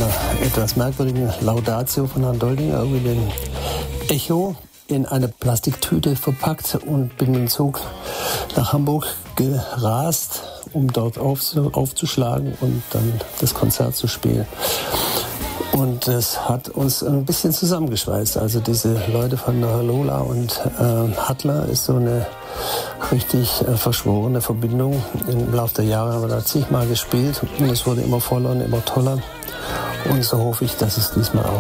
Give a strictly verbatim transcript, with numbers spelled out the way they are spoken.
etwas merkwürdigen Laudatio von Herrn Doldinger irgendwie den Echo in eine Plastiktüte verpackt und bin mit dem Zug nach Hamburg gerast, um dort aufzu- aufzuschlagen und dann das Konzert zu spielen. Und das hat uns ein bisschen zusammengeschweißt. Also diese Leute von Lola und äh, Hattler ist so eine richtig äh, verschworene Verbindung. Im Laufe der Jahre haben wir da zigmal gespielt und es wurde immer voller und immer toller. Und so hoffe ich, dass es diesmal auch